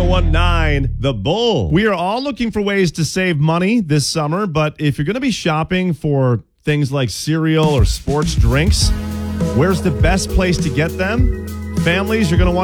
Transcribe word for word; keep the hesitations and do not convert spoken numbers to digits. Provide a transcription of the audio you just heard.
one nine, The Bull. We are all looking for ways to save money this summer, but if you're going to be shopping for things like cereal or sports drinks, where's the best place to get them? Families, you're going to want